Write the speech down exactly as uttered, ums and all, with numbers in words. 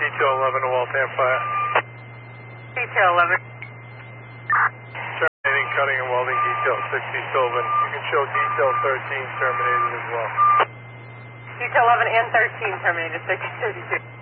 Detail eleven to Waltham Fire. Detail eleven. Terminating cutting and welding detail sixty Sylvan. You can show detail thirteen terminated as well. Detail eleven and thirteen terminated sixty thirty-two.